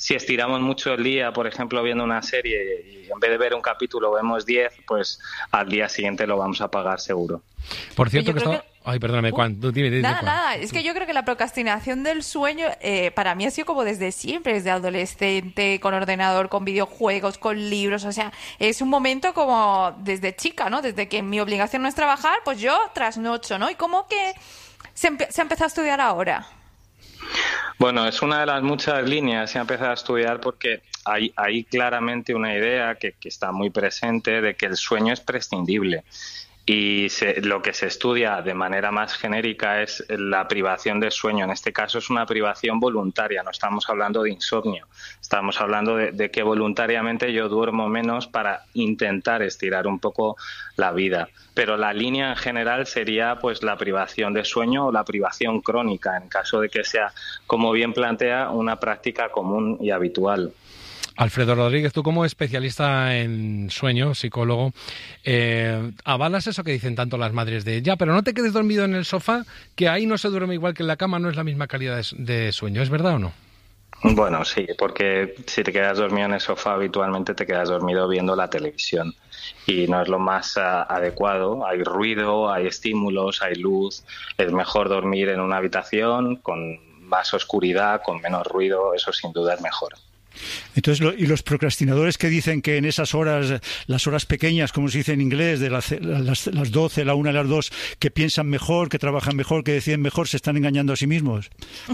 si estiramos mucho el día, por ejemplo, viendo una serie y en vez de ver un capítulo vemos 10, pues al día siguiente lo vamos a pagar seguro. Por cierto, Yo creo que... Ay, perdóname, Juan, tú dime. Nada, es que yo creo que la procrastinación del sueño para mí ha sido como desde siempre, desde adolescente, con ordenador, con videojuegos, con libros, o sea, es un momento como desde chica, ¿no? Desde que mi obligación no es trabajar, pues yo trasnocho, ¿no? Y como que se ha empezado a estudiar ahora. Bueno, es una de las muchas líneas. Se ha empezado a estudiar porque hay claramente una idea que está muy presente de que el sueño es prescindible. Y lo que se estudia de manera más genérica es la privación del sueño. En este caso es una privación voluntaria, no estamos hablando de insomnio. Estamos hablando de que voluntariamente yo duermo menos para intentar estirar un poco la vida. Pero la línea en general sería pues la privación de sueño o la privación crónica, en caso de que sea, como bien plantea, una práctica común y habitual. Alfredo Rodríguez, tú como especialista en sueño, psicólogo, ¿avalas eso que dicen tanto las madres de ya, pero no te quedes dormido en el sofá, que ahí no se duerme igual que en la cama, no es la misma calidad de sueño? ¿Es verdad o no? Bueno, sí, porque si te quedas dormido en el sofá, habitualmente te quedas dormido viendo la televisión y no es lo más adecuado. Hay ruido, hay estímulos, hay luz. Es mejor dormir en una habitación con más oscuridad, con menos ruido, eso sin duda es mejor. Entonces, y los procrastinadores que dicen que en esas horas, las horas pequeñas, como se dice en inglés, de las 12, la 1 y las 2, que piensan mejor, que trabajan mejor, que deciden mejor, ¿se están engañando a sí mismos?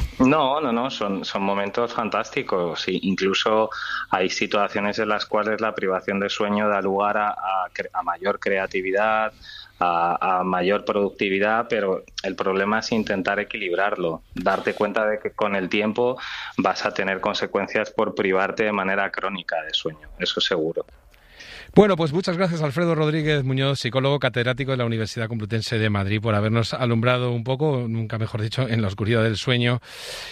No, son momentos fantásticos. Incluso hay situaciones en las cuales la privación de sueño da lugar a mayor creatividad, a mayor productividad, pero el problema es intentar equilibrarlo, darte cuenta de que con el tiempo vas a tener consecuencias por privarte de manera crónica de sueño, eso seguro. Bueno, pues muchas gracias Alfredo Rodríguez Muñoz, psicólogo catedrático de la Universidad Complutense de Madrid, por habernos alumbrado un poco, nunca mejor dicho, en la oscuridad del sueño,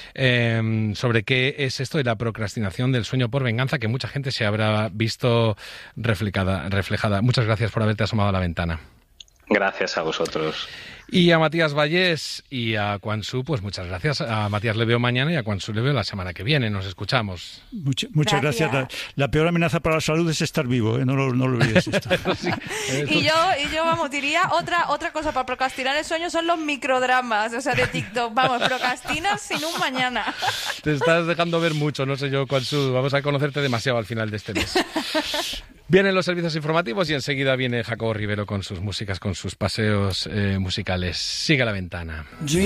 sobre qué es esto de la procrastinación del sueño por venganza, que mucha gente se habrá visto reflejada. Muchas gracias por haberte asomado a la ventana. Gracias a vosotros. Y a Matías Vallés y a Quan Su, pues muchas gracias. A Matías le veo mañana y a Quan Su le veo la semana que viene. Nos escuchamos. Muchas gracias. La peor amenaza para la salud es estar vivo, ¿eh? No lo olvides esto. Sí. Y yo, vamos, diría otra cosa para procrastinar el sueño son los microdramas, o sea, de TikTok. Vamos, procrastinas sin un mañana. Te estás dejando ver mucho, no sé yo, Quan Su. Vamos a conocerte demasiado al final de este mes. Vienen los servicios informativos y enseguida viene Jacobo Rivero con sus músicas, con sus paseos musicales. Sigue a la ventana.